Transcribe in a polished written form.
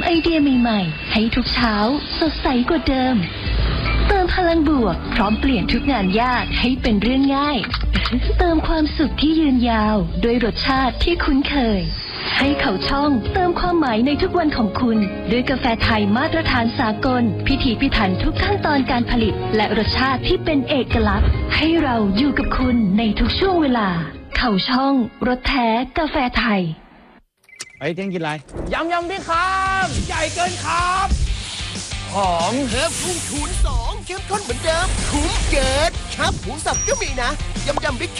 ไอเดียใหม่ๆให้ทุกเช้าสดใสกว่าเดิมเติมพลังบวกพร้อมเปลี่ยนทุกงานยากให้เป็นเรื่องง่ายเติมความสุขที่ยืนยาวด้วยรสชาติที่คุ้นเคยให้เขาช่องเติมความหมายในทุกวันของคุณด้วยกาแฟไทยมาตรฐานสากลพิถีพิถันทุกขั้นตอนการผลิตและรสชาติที่เป็นเอกลักษณ์ให้เราอยู่กับคุณในทุกช่วงเวลาเขาช่องรสแท้กาแฟไทยเฮ้ยเที่ยงกินอะไรยำพี่ครับใหญ่เกินครับหอมเพิ่มพุ่งคูณ2เข้มข้นเหมือนเดิมคุ้มเกินครับหมูสับก็มีนะยำบิ๊ก